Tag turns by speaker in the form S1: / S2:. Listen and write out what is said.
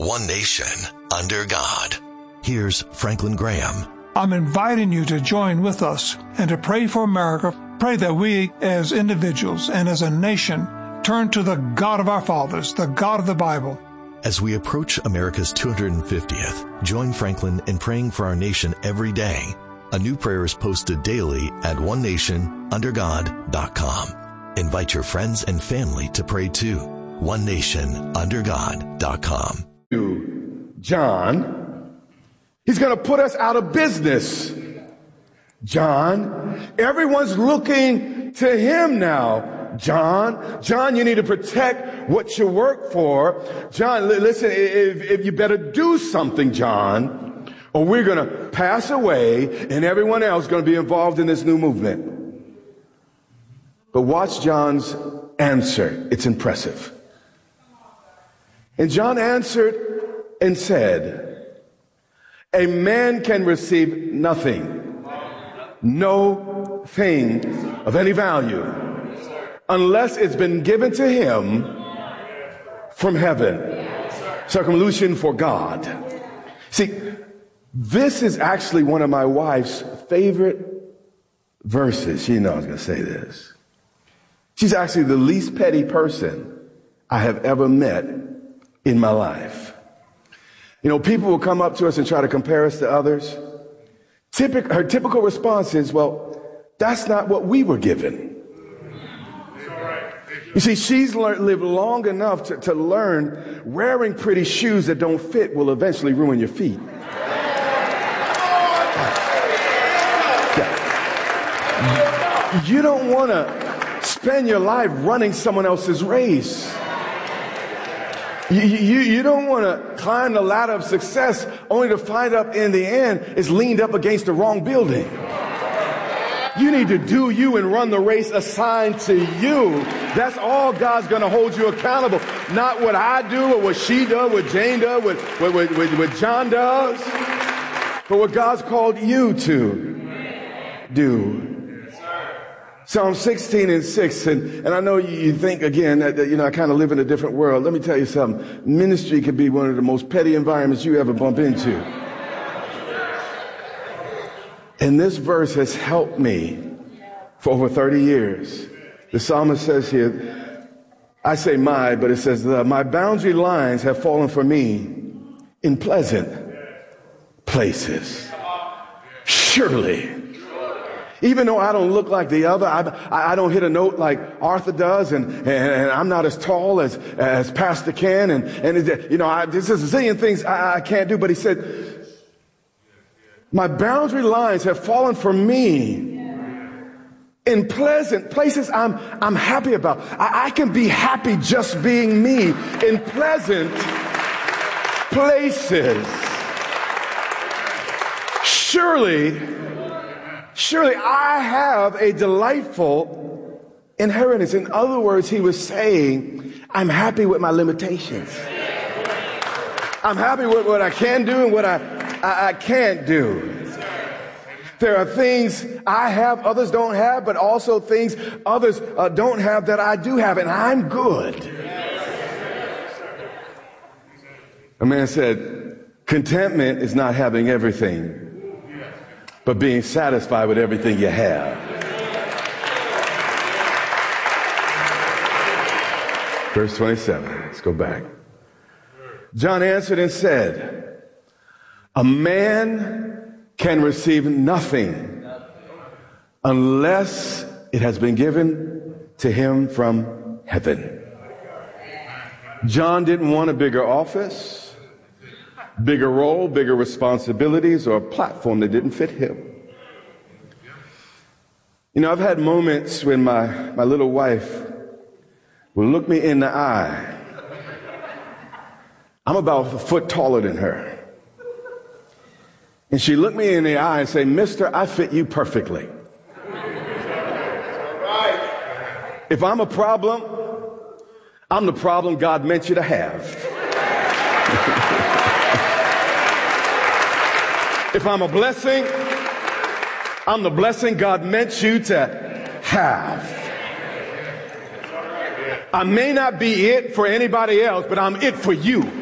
S1: One nation, under God. Here's Franklin Graham.
S2: I'm inviting you to join with us and to pray for America. Pray that we as individuals and as a nation turn to the God of our fathers, the God of the Bible.
S1: As we approach America's 250th, join Franklin in praying for our nation every day. A new prayer is posted daily at onenationundergod.com. Invite your friends and family to pray too. onenationundergod.com.
S3: John, he's going to put us out of business. John, everyone's looking to him now. John, you need to protect what you work for. John, listen, if you better do something, John, or we're going to pass away and everyone else is going to be involved in this new movement. But watch John's answer. It's impressive. And John answered and said, a man can receive nothing, no thing of any value, unless it's been given to him from heaven. Circumlocution for God. See, this is actually one of my wife's favorite verses. She knows I was going to say this. She's actually the least petty person I have ever met in my life. You know, people will come up to us and try to compare us to others. Her typical response is, well, that's not what we were given. You see, she's lived long enough to learn wearing pretty shoes that don't fit will eventually ruin your feet. Yeah. You don't want to spend your life running someone else's race. You don't want to climb the ladder of success only to find up in the end it's leaned up against the wrong building. You need to do you and run the race assigned to you. That's all God's going to hold you accountable. Not what I do or what she does, what Jane does, what John does, but what God's called you to do. Psalm 16:6, and I know you think again that I kind of live in a different world. Let me tell you something. Ministry can be one of the most petty environments you ever bump into. And this verse has helped me for over 30 years. The psalmist says here, I say my, but it says, my boundary lines have fallen for me in pleasant places. Surely. Even though I don't look like the other, I don't hit a note like Arthur does, and I'm not as tall as Pastor Ken, this is a zillion things I can't do. But he said, my boundary lines have fallen for me in pleasant places I'm happy about. I can be happy just being me in pleasant places. Surely I have a delightful inheritance. In other words, he was saying, I'm happy with my limitations. I'm happy with what I can do and what I can't do. There are things I have, others don't have, but also things others don't have that I do have, and I'm good. A man said, contentment is not having everything, but being satisfied with everything you have. Verse 27, let's go back. John answered and said, a man can receive nothing unless it has been given to him from heaven. John didn't want a bigger office, bigger role, bigger responsibilities, or a platform that didn't fit him. You know, I've had moments when my little wife will look me in the eye. I'm about a foot taller than her. And she looked me in the eye and say, Mister, I fit you perfectly. If I'm a problem, I'm the problem God meant you to have. If I'm a blessing, I'm the blessing God meant you to have. I may not be it for anybody else, but I'm it for you.